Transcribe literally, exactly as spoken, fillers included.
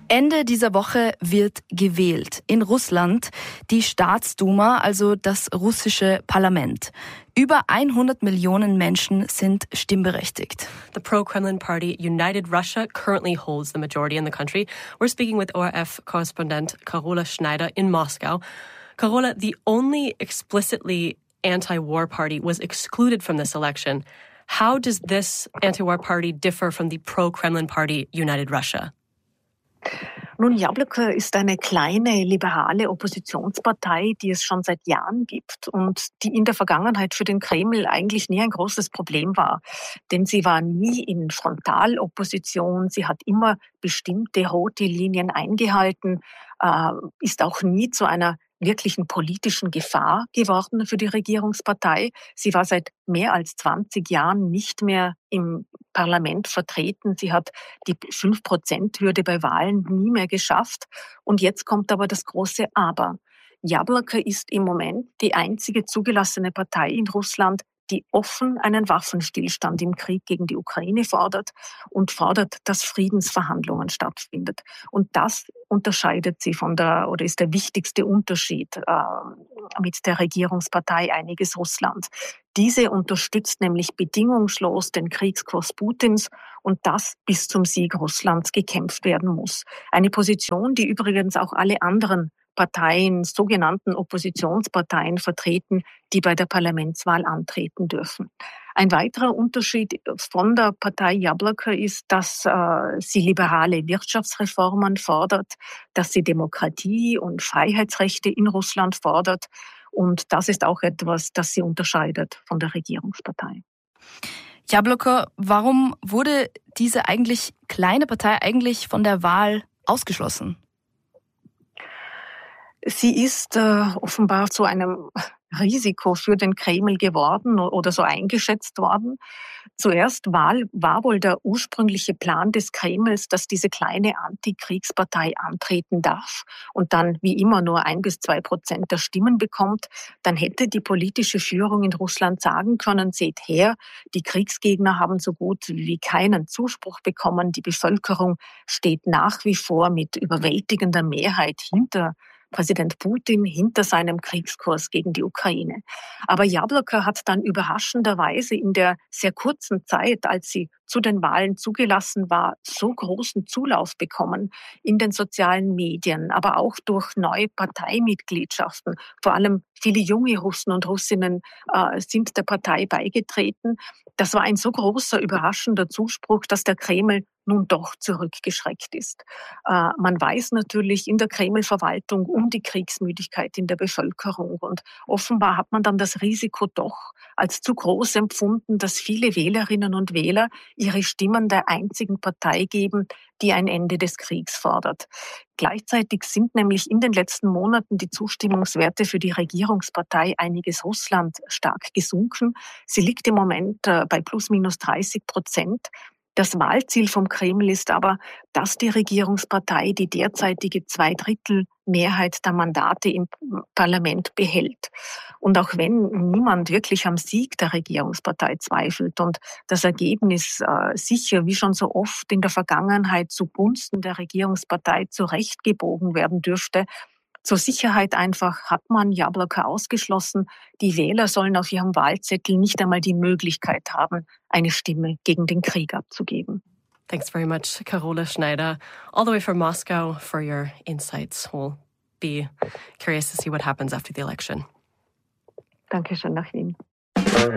Ende dieser Woche wird gewählt in Russland die Staatsduma, also das russische Parlament. Über hundert Millionen Menschen sind stimmberechtigt. The pro-Kremlin party United Russia currently holds the majority in the country. We're speaking with O R F correspondent Carola Schneider in Moscow. Carola, the only explicitly anti-war party was excluded from this election. How does this anti-war party differ from the pro-Kremlin party United Russia? Nun, Jabloko ist eine kleine liberale Oppositionspartei, die es schon seit Jahren gibt und die in der Vergangenheit für den Kreml eigentlich nie ein großes Problem war. Denn sie war nie in Frontalopposition, sie hat immer bestimmte rote Linien eingehalten, äh, ist auch nie zu einer wirklichen politischen Gefahr geworden für die Regierungspartei. Sie war seit mehr als zwanzig Jahren nicht mehr im Parlament vertreten. Sie hat die fünf Prozent Hürde bei Wahlen nie mehr geschafft. Und jetzt kommt aber das große Aber. Jabloko ist im Moment die einzige zugelassene Partei in Russland, die offen einen Waffenstillstand im Krieg gegen die Ukraine fordert und fordert, dass Friedensverhandlungen stattfindet. Und das unterscheidet sie von der, oder ist der wichtigste Unterschied äh, mit der Regierungspartei Einiges Russland. Diese unterstützt nämlich bedingungslos den Kriegskurs Putins und das bis zum Sieg Russlands gekämpft werden muss. Eine Position, die übrigens auch alle anderen Parteien, sogenannten Oppositionsparteien vertreten, die bei der Parlamentswahl antreten dürfen. Ein weiterer Unterschied von der Partei Jabloko ist, dass äh, sie liberale Wirtschaftsreformen fordert, dass sie Demokratie und Freiheitsrechte in Russland fordert. Und das ist auch etwas, das sie unterscheidet von der Regierungspartei. Jabloko, warum wurde diese eigentlich kleine Partei eigentlich von der Wahl ausgeschlossen? Sie ist äh, offenbar zu einem Risiko für den Kreml geworden oder so eingeschätzt worden. Zuerst war, war wohl der ursprüngliche Plan des Kremls, dass diese kleine Antikriegspartei antreten darf und dann wie immer nur ein bis zwei Prozent der Stimmen bekommt. Dann hätte die politische Führung in Russland sagen können, seht her, die Kriegsgegner haben so gut wie keinen Zuspruch bekommen. Die Bevölkerung steht nach wie vor mit überwältigender Mehrheit hinter Präsident Putin, hinter seinem Kriegskurs gegen die Ukraine. Aber Jabloko hat dann überraschenderweise in der sehr kurzen Zeit, als sie zu den Wahlen zugelassen war, so großen Zulauf bekommen in den sozialen Medien, aber auch durch neue Parteimitgliedschaften. Vor allem viele junge Russen und Russinnen äh, sind der Partei beigetreten. Das war ein so großer, überraschender Zuspruch, dass der Kreml nun doch zurückgeschreckt ist. Äh, man weiß natürlich in der Kreml-Verwaltung um die Kriegsmüdigkeit in der Bevölkerung und offenbar hat man dann das Risiko doch als zu groß empfunden, dass viele Wählerinnen und Wähler ihre Stimmen der einzigen Partei geben, die ein Ende des Kriegs fordert. Gleichzeitig sind nämlich in den letzten Monaten die Zustimmungswerte für die Regierungspartei Einiges Russland stark gesunken. Sie liegt im Moment äh, bei plus minus dreißig Prozent. Das Wahlziel vom Kreml ist aber, dass die Regierungspartei die derzeitige Zweidrittelmehrheit der Mandate im Parlament behält. Und auch wenn niemand wirklich am Sieg der Regierungspartei zweifelt und das Ergebnis äh, sicher wie schon so oft in der Vergangenheit zugunsten der Regierungspartei zurechtgebogen werden dürfte, zur Sicherheit einfach hat man Jabloko ausgeschlossen. Die Wähler sollen auf ihrem Wahlzettel nicht einmal die Möglichkeit haben, eine Stimme gegen den Krieg abzugeben. Thanks very much, Carola Schneider, all the way from Moscow for your insights. We'll be curious to see what happens after the election. Dankeschön nach Wien.